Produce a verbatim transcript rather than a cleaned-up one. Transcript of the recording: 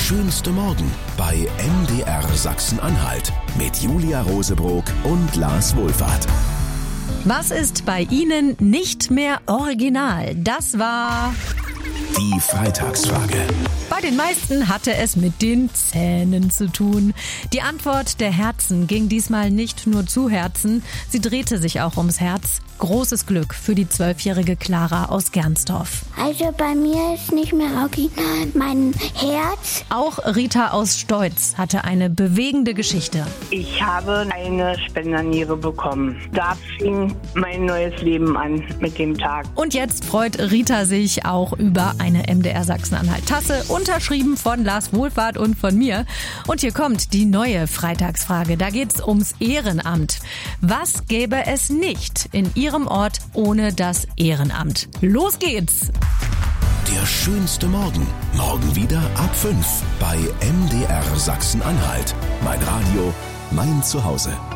schönste Morgen bei M D R Sachsen-Anhalt mit Julia Rosebrock und Lars Wohlfahrt. Was ist bei Ihnen nicht mehr original? Das war die Freitagsfrage. Bei den meisten hatte es mit den Zähnen zu tun. Die Antwort der Herzen ging diesmal nicht nur zu Herzen, sie drehte sich auch ums Herz. Großes Glück für die zwölfjährige Clara aus Gernsdorf. Also bei mir ist nicht mehr original mein Herz. Auch Rita aus Steutz hatte eine bewegende Geschichte. Ich habe eine Spenderniere bekommen. Da fing mein neues Leben an mit dem Tag. Und jetzt freut Rita sich auch über eine M D R Sachsen-Anhalt-Tasse, unterschrieben von Lars Wohlfahrt und von mir. Und hier kommt die neue Freitagsfrage. Da geht's ums Ehrenamt. Was gäbe es nicht in Ihrem Ort ohne das Ehrenamt? Los geht's! Der schönste Morgen. Morgen wieder ab fünf bei M D R Sachsen-Anhalt. Mein Radio, mein Zuhause.